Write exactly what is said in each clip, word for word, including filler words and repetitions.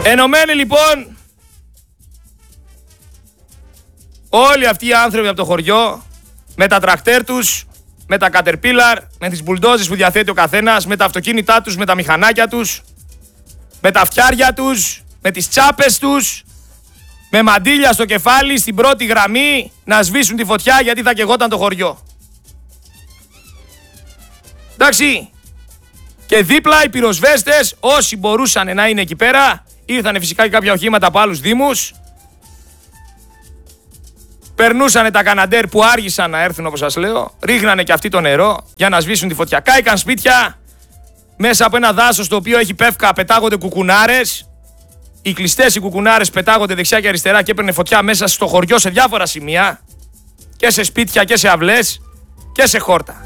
Ενωμένοι λοιπόν όλοι αυτοί οι άνθρωποι από το χωριό, με τα τρακτέρ τους, με τα caterpillar, με τις μπουλντόζες που διαθέτει ο καθένας, με τα αυτοκίνητά τους, με τα μηχανάκια τους, με τα φτιάρια τους, με τις τσάπες τους, με μαντήλια στο κεφάλι, στην πρώτη γραμμή, να σβήσουν τη φωτιά γιατί θα καιγόταν το χωριό. Εντάξει. Και δίπλα οι πυροσβέστες, όσοι μπορούσαν να είναι εκεί πέρα, ήρθανε φυσικά και κάποια οχήματα από άλλους δήμους, περνούσανε τα καναντέρ που άργησαν να έρθουν όπως σας λέω, ρίχνανε και αυτοί το νερό για να σβήσουν τη φωτιά. Κάηκαν σπίτια, μέσα από ένα δάσος το οποίο έχει πεύκα πετάγονται κουκουνάρες, οι κλειστές οι κουκουνάρες πετάγονται δεξιά και αριστερά και έπαιρνε φωτιά μέσα στο χωριό σε διάφορα σημεία, και σε σπίτια και σε αυλές και σε χόρτα.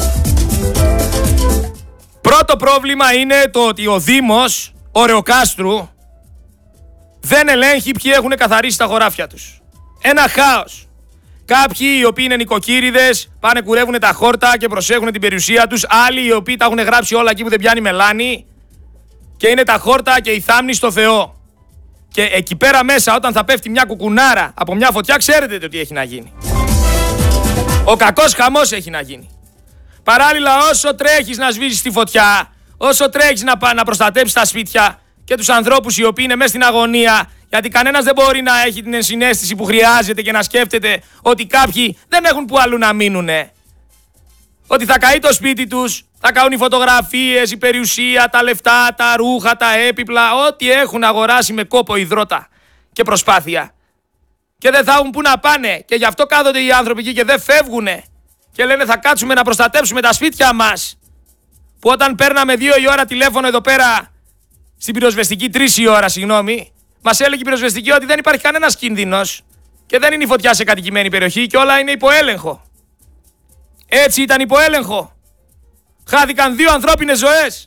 Πρώτο πρόβλημα είναι το ότι ο Δήμος, ο Ρεοκάστρου, δεν ελέγχει ποιοι έχουν καθαρίσει τα χωράφια τους. Ένα χάος. Κάποιοι οι οποίοι είναι νοικοκύριδες πάνε κουρεύουν τα χόρτα και προσέχουν την περιουσία τους. Άλλοι οι οποίοι τα έχουν γράψει όλα εκεί που δεν πιάνει μελάνη και είναι τα χόρτα και η θάμνη στο Θεό. Και εκεί πέρα μέσα όταν θα πέφτει μια κουκουνάρα από μια φωτιά, ξέρετε το τι έχει να γίνει. Ο κακός χαμός έχει να γίνει. Παράλληλα, όσο τρέχεις να σβήσεις τη φωτιά, όσο τρέχεις να, να προστατέψεις τα σπίτια και τους ανθρώπους οι οποίοι είναι μέσα στην αγωνία, γιατί κανένας δεν μπορεί να έχει την ενσυναίσθηση που χρειάζεται και να σκέφτεται ότι κάποιοι δεν έχουν που αλλού να μείνουνε. Ότι θα καεί το σπίτι τους, θα καούν οι φωτογραφίες, η περιουσία, τα λεφτά, τα ρούχα, τα έπιπλα, ό,τι έχουν αγοράσει με κόπο, υδρότα και προσπάθεια. Και δεν θα έχουν που να πάνε και γι' αυτό κάθονται οι άνθρωποι εκεί και δεν φεύγουνε. Και λένε θα κάτσουμε να προστατέψουμε τα σπίτια μας. Που όταν παίρναμε δύο η ώρα τηλέφωνο εδώ πέρα, στην πυροσβεστική, τρεις η ώρα, συγγνώμη, μας έλεγε η πυροσβεστική ότι δεν υπάρχει κανένας κίνδυνος και δεν είναι η φωτιά σε κατοικημένη περιοχή και όλα είναι υποέλεγχο. Έτσι ήταν υποέλεγχο. Χάθηκαν δύο ανθρώπινες ζωές.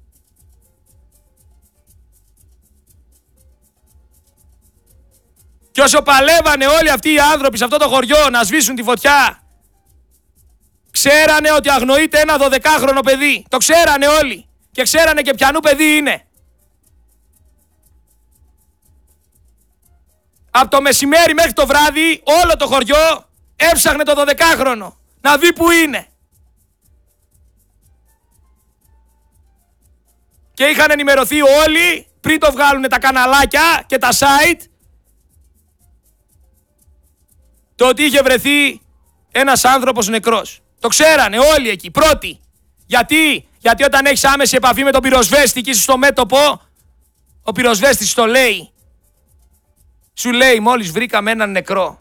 Και όσο παλεύανε όλοι αυτοί οι άνθρωποι σε αυτό το χωριό να σβήσουν τη φωτιά, ξέρανε ότι αγνοείται ένα δωδεκάχρονο παιδί. Το ξέρανε όλοι. Και ξέρανε και ποιανού παιδί είναι. Από το μεσημέρι μέχρι το βράδυ όλο το χωριό έψαχνε το δωδεκάχρονο να δει που είναι. Και είχαν ενημερωθεί όλοι πριν το βγάλουν τα καναλάκια και τα site το ότι είχε βρεθεί ένας άνθρωπος νεκρός. Το ξέρανε όλοι εκεί, πρώτοι. Γιατί, Γιατί όταν έχεις άμεση επαφή με τον πυροσβέστη και είσαι στο μέτωπο, ο πυροσβέστης το λέει. Σου λέει μόλις βρήκαμε έναν νεκρό.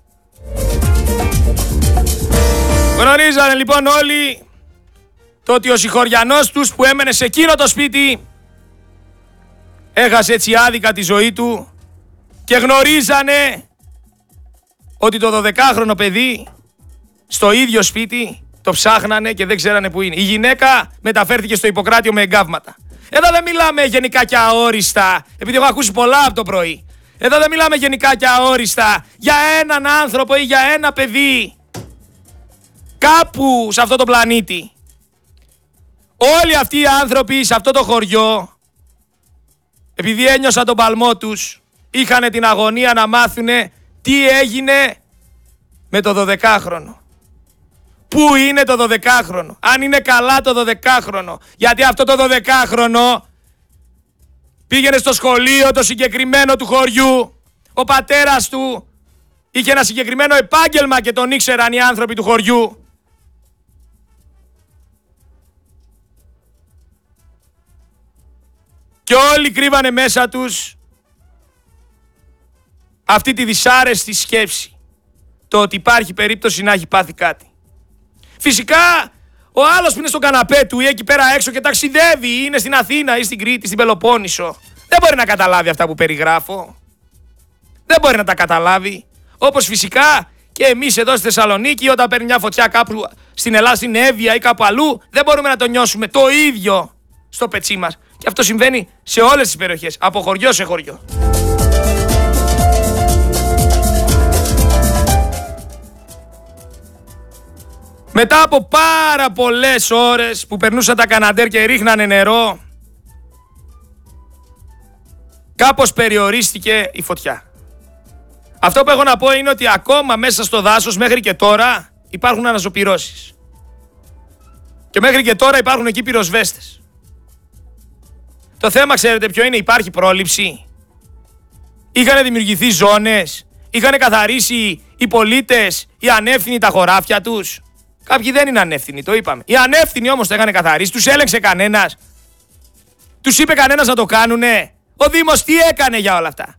Γνωρίζανε λοιπόν όλοι το ότι ο συγχωριανός τους που έμενε σε εκείνο το σπίτι έχασε έτσι άδικα τη ζωή του και γνωρίζανε ότι το δωδεκάχρονο παιδί στο ίδιο σπίτι το ψάχνανε και δεν ξέρανε που είναι. Η γυναίκα μεταφέρθηκε στο Ιπποκράτιο με εγκάβματα. Εδώ δεν μιλάμε γενικά και αόριστα, επειδή έχω ακούσει πολλά από το πρωί. Εδώ δεν μιλάμε γενικά και αόριστα για έναν άνθρωπο ή για ένα παιδί κάπου σε αυτό το πλανήτη. Όλοι αυτοί οι άνθρωποι σε αυτό το χωριό, επειδή ένιωσαν τον παλμό τους, είχαν την αγωνία να μάθουνε τι έγινε με το δωδεκάχρονο. Πού είναι το δωδεκάχρονο, αν είναι καλά το δωδεκάχρονο. Γιατί αυτό το δωδεκάχρονο πήγαινε στο σχολείο το συγκεκριμένο του χωριού. Ο πατέρας του είχε ένα συγκεκριμένο επάγγελμα και τον ήξεραν οι άνθρωποι του χωριού. Και όλοι κρύβανε μέσα τους αυτή τη δυσάρεστη σκέψη. Το ότι υπάρχει περίπτωση να έχει πάθει κάτι. Φυσικά ο άλλος που είναι στον καναπέ του ή εκεί πέρα έξω και ταξιδεύει ή είναι στην Αθήνα ή στην Κρήτη, στην Πελοπόννησο, δεν μπορεί να καταλάβει αυτά που περιγράφω. Δεν μπορεί να τα καταλάβει. Όπως φυσικά και εμείς εδώ στη Θεσσαλονίκη όταν παίρνει μια φωτιά κάπου στην Ελλάδα, στην Εύβοια ή κάπου αλλού, δεν μπορούμε να το νιώσουμε το ίδιο στο πετσί μας. Και αυτό συμβαίνει σε όλες τις περιοχές, από χωριό σε χωριό. Μετά από πάρα πολλές ώρες που περνούσαν τα καναντέρ και ρίχνανε νερό, κάπως περιορίστηκε η φωτιά. Αυτό που έχω να πω είναι ότι ακόμα μέσα στο δάσος μέχρι και τώρα υπάρχουν αναζωπυρώσεις. Και μέχρι και τώρα υπάρχουν εκεί πυροσβέστες. Το θέμα ξέρετε ποιο είναι? Υπάρχει πρόληψη? Είχαν δημιουργηθεί ζώνες? Είχαν καθαρίσει οι πολίτες, οι ανεύθυνοι τα χωράφια τους? Κάποιοι δεν είναι ανεύθυνοι, το είπαμε. Οι ανεύθυνοι όμως τα είχαν καθαρίσει. Τους έλεγξε κανένας? Τους είπε κανένας να το κάνουνε? Ο Δήμος τι έκανε για όλα αυτά?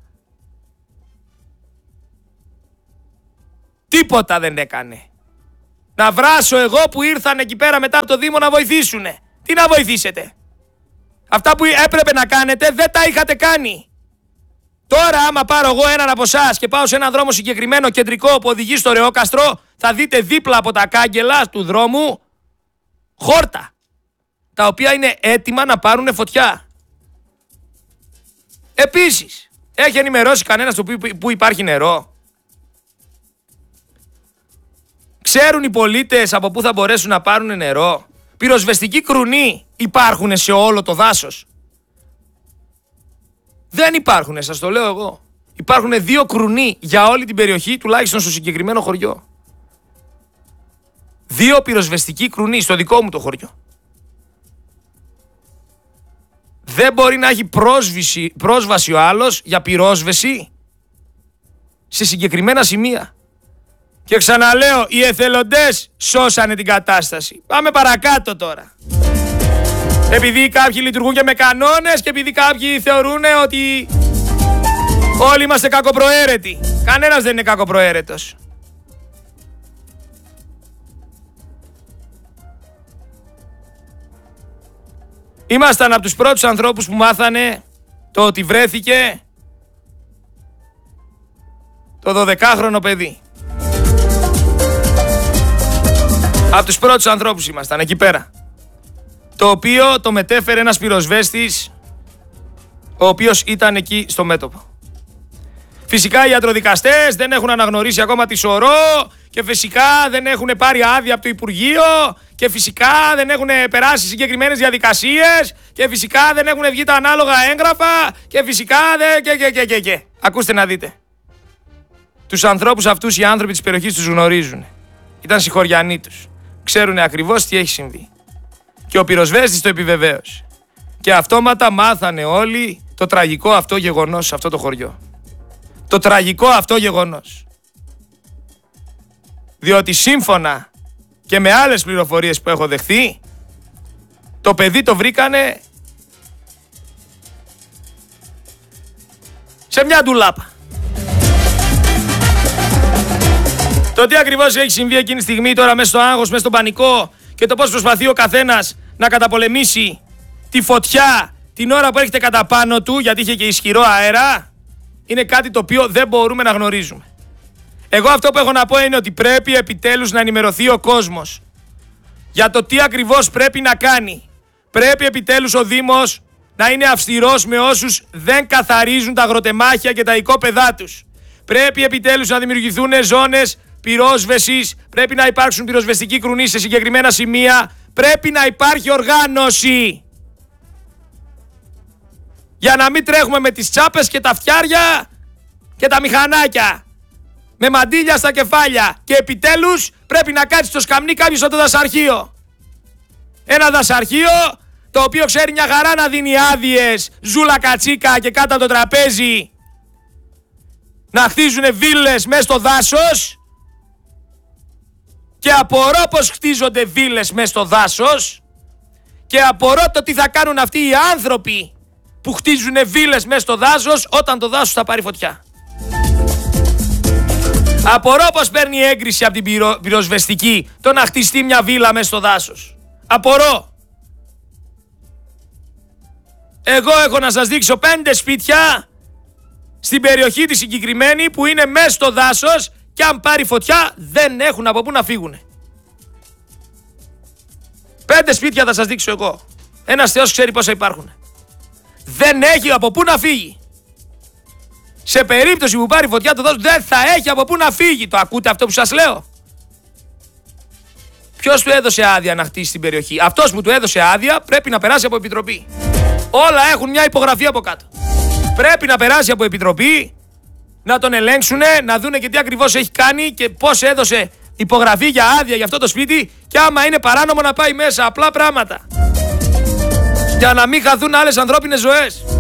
Τίποτα δεν έκανε. Να βράσω εγώ που ήρθαν εκεί πέρα μετά από το Δήμο να βοηθήσουνε. Τι να βοηθήσετε? Αυτά που έπρεπε να κάνετε δεν τα είχατε κάνει. Τώρα άμα πάρω εγώ έναν από εσάς και πάω σε έναν δρόμο συγκεκριμένο κεντρικό που οδηγεί στο Ρεόκαστρο, θα δείτε δίπλα από τα κάγκελα του δρόμου χόρτα, τα οποία είναι έτοιμα να πάρουν φωτιά. Επίσης, έχει ενημερώσει κανένας που υπάρχει νερό? Ξέρουν οι πολίτες από πού θα μπορέσουν να πάρουν νερό? Πυροσβεστικοί κρουνοί υπάρχουν σε όλο το δάσος? Δεν υπάρχουν, σας το λέω εγώ. Υπάρχουν δύο κρουνοί για όλη την περιοχή, τουλάχιστον στο συγκεκριμένο χωριό. Δύο πυροσβεστικοί κρουνοί στο δικό μου το χωριό. Δεν μπορεί να έχει πρόσβαση, πρόσβαση ο άλλος για πυρόσβεση σε συγκεκριμένα σημεία. Και ξαναλέω, οι εθελοντές σώσανε την κατάσταση. Πάμε παρακάτω τώρα. Επειδή κάποιοι λειτουργούν και με κανόνες και επειδή κάποιοι θεωρούν ότι όλοι είμαστε κακοπροαίρετοι. Κανένας δεν είναι κακοπροαίρετος. Ήμασταν από τους πρώτους ανθρώπους που μάθανε το ότι βρέθηκε το δωδεκάχρονο παιδί. Από τους πρώτους ανθρώπους ήμασταν εκεί πέρα. Το οποίο το μετέφερε ένας πυροσβέστης, ο οποίος ήταν εκεί στο μέτωπο. Φυσικά οι ιατροδικαστές δεν έχουν αναγνωρίσει ακόμα τη σωρό και φυσικά δεν έχουν πάρει άδεια από το Υπουργείο και φυσικά δεν έχουν περάσει συγκεκριμένες διαδικασίες και φυσικά δεν έχουν βγει τα ανάλογα έγγραφα και φυσικά δεν... και, και, και, και, και. Ακούστε να δείτε. Τους ανθρώπους αυτούς οι άνθρωποι της περιοχής τους γνωρίζουν. Ήταν συγχωριανοί τους. Ξέρουν ακριβώς τι έχει συμβεί. Και ο πυροσβέστης το επιβεβαίωσε. Και αυτόματα μάθανε όλοι το τραγικό αυτό γεγονός σε αυτό το χωριό. Το τραγικό αυτό γεγονός. Διότι σύμφωνα και με άλλες πληροφορίες που έχω δεχθεί, το παιδί το βρήκανε σε μια ντουλάπα. Το τι ακριβώς έχει συμβεί εκείνη τη στιγμή τώρα μέσα στο άγχος, μέσα στο πανικό και το πώς προσπαθεί ο καθένας να καταπολεμήσει τη φωτιά την ώρα που έρχεται κατά πάνω του, γιατί είχε και ισχυρό αέρα, είναι κάτι το οποίο δεν μπορούμε να γνωρίζουμε. Εγώ αυτό που έχω να πω είναι ότι πρέπει επιτέλους να ενημερωθεί ο κόσμος για το τι ακριβώς πρέπει να κάνει. Πρέπει επιτέλους ο Δήμος να είναι αυστηρός με όσους δεν καθαρίζουν τα αγροτεμάχια και τα οικόπεδά τους. Πρέπει επιτέλους να δημιουργηθούν ζώνες πυρόσβεσης, πρέπει να υπάρξουν πυροσβεστικοί κρουνοί σε συγκεκριμένα σημεία, πρέπει να υπάρχει οργάνωση. Για να μην τρέχουμε με τις τσάπες και τα φτιάρια και τα μηχανάκια με μαντίλια στα κεφάλια. Και επιτέλους πρέπει να κάτσει στο σκαμνί κάποιος από το δασαρχείο. Ένα δασαρχείο το οποίο ξέρει μια χαρά να δίνει άδειες, ζούλα κατσίκα και κάτω από το τραπέζι να χτίζουν βίλες μέσα στο δάσος. Και απορώ πως χτίζονται βίλες μέσα στο δάσος. Και απορώ το τι θα κάνουν αυτοί οι άνθρωποι που χτίζουν βίλες μέσα στο δάσος όταν το δάσος θα πάρει φωτιά. Απορώ πως παίρνει έγκριση από την πυρο, πυροσβεστική το να χτιστεί μια βίλα μέσα στο δάσος. Απορώ. Εγώ έχω να σας δείξω πέντε σπίτια στην περιοχή τη συγκεκριμένη που είναι μέσα στο δάσος και αν πάρει φωτιά δεν έχουν από πού να φύγουν. Πέντε σπίτια θα σας δείξω εγώ. Ένας Θεός ξέρει πόσα υπάρχουν. Δεν έχει από πού να φύγει. Σε περίπτωση που πάρει φωτιά το δάσος δεν θα έχει από πού να φύγει. Το ακούτε αυτό που σας λέω? Ποιος του έδωσε άδεια να χτίσει την περιοχή? Αυτός που του έδωσε άδεια πρέπει να περάσει από επιτροπή. Όλα έχουν μια υπογραφή από κάτω. Πρέπει να περάσει από επιτροπή, να τον ελέγξουνε, να δούνε και τι ακριβώς έχει κάνει και πώς έδωσε υπογραφή για άδεια για αυτό το σπίτι και άμα είναι παράνομο να πάει μέσα. Απλά πράγματα. Για να μην χαθούν άλλες ανθρώπινες ζωές.